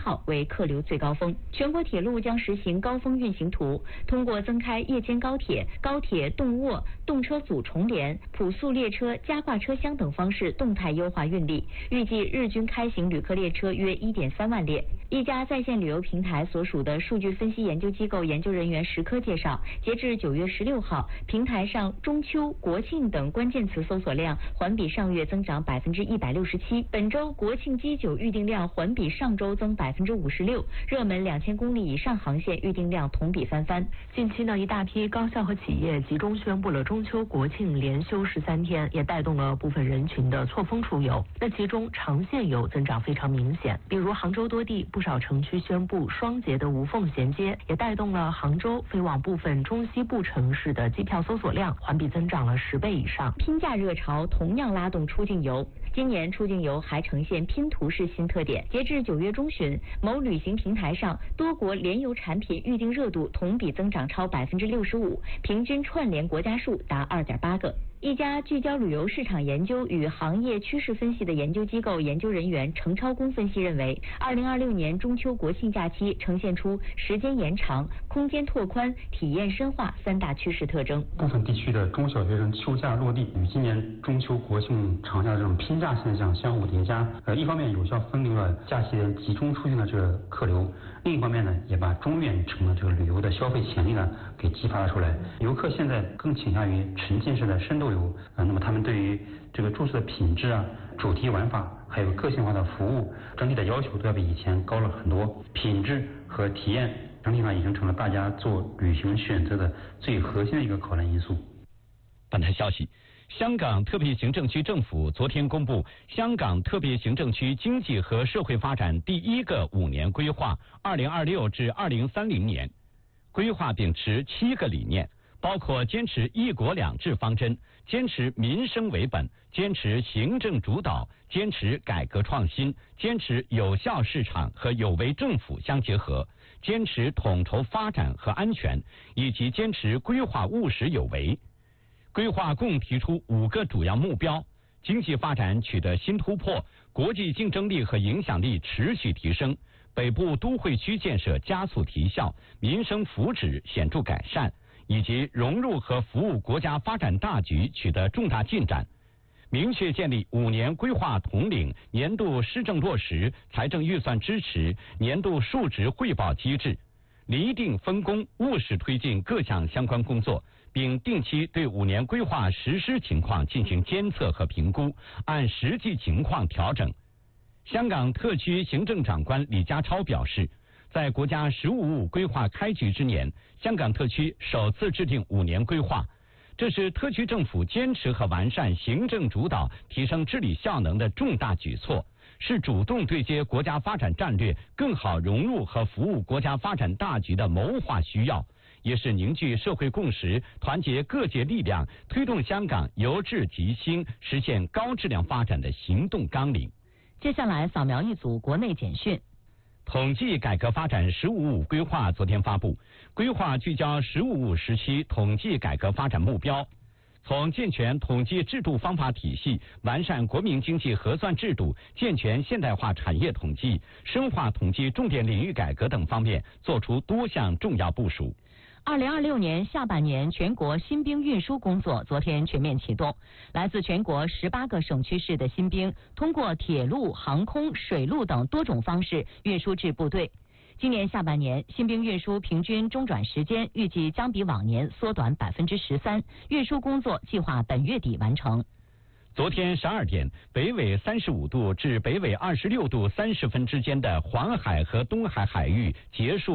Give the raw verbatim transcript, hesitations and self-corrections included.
号为客流最高峰。全国铁路将实行高峰运行图，通过增开夜间高铁、高铁动卧、动车组重联、普速列车加挂车厢等方式动态优化运力，预计日均开行旅客列车约 一点三万列。一家在线旅游平台所属的数据分析研究机构研究人员石科介绍，截至九月十六号，平台上中秋、国庆等关键词搜索量环比上月增长百分之一百六十七。本周国庆机酒预订量环比上周增百分之五十六，热门两千公里以上航线预订量同比翻番。 近期呢，一大批高校和企业集中宣布了中秋、国庆连休十三天，也带动了部分人群的错峰出游。那其中长线游增长非常明显，比如杭州多地不少城区宣布双节的无缝衔接，也带动了杭州飞往部分中西部城市的机票搜索量环比增长了十倍以上。 拼价热潮同样拉动出境游。今年出境游还呈现拼图式新特点，截至九月中旬，某旅行平台上多国联游产品预订热度同比增长超百分之六十五，平均串联国家数达二点八个。一家聚焦旅游市场研究与行业趋势分析的研究机构研究人员程超工分析认为，二零二六年中秋国庆假期呈现出时间延长、空间拓宽、体验深化三大趋势特征。 部分地区的中小学生休假落地，与今年中秋国庆长假这种拼假现象相互叠加，呃，一方面有效分流了假期集中出行的这个客流，另一方面呢，也把中远程的这个旅游的消费潜力呢给激发了出来。游客现在更倾向于沉浸式的深度游，啊，那么他们对于这个住宿的品质啊、主题玩法，还有个性化的服务，整体的要求都要比以前高了很多。品质和体验整体上已经成了大家做旅行选择的最核心的一个考量因素。 本台消息，香港特别行政区政府昨天公布香港特别行政区经济和社会发展第一个五年规划二零二六至二零三零年，规划秉持七个理念，包括坚持一国两制方针，坚持民生为本，坚持行政主导，坚持改革创新，坚持有效市场和有为政府相结合，坚持统筹发展和安全，以及坚持规划务实有为。规划共提出五个主要目标：经济发展取得新突破，国际竞争力和影响力持续提升，北部都会区建设加速提效，民生福祉显著改善，以及融入和服务国家发展大局取得重大进展。明确建立五年规划统领、年度施政落实、财政预算支持、年度数值汇报机制，厘定分工，务实推进各项相关工作，并定期对五年规划实施情况进行监测和评估，按实际情况调整。香港特区行政长官李家超表示，在国家“十五五”规划开局之年，香港特区首次制定五年规划，这是特区政府坚持和完善行政主导、提升治理效能的重大举措，是主动对接国家发展战略、更好融入和服务国家发展大局的谋划需要，也是凝聚社会共识、团结各界力量、推动香港由治及兴、实现高质量发展的行动纲领。 接下来扫描一组国内简讯。 统计改革发展“十五五”规划昨天发布，规划聚焦“十五五”时期统计改革发展目标，从健全统计制度方法体系、完善国民经济核算制度、健全现代化产业统计、深化统计重点领域改革等方面作出多项重要部署。 二零二六年下半年全国新兵运输工作昨天全面启动，来自全国十八个省区市的新兵通过铁路、航空、水路等多种方式运输至部队。今年下半年新兵运输平均中转时间预计将比往年缩短百分之十三，运输工作计划本月底完成。 昨天十二点，北纬三十五度至北纬二十六度三十分之间的黄海和东海海域结束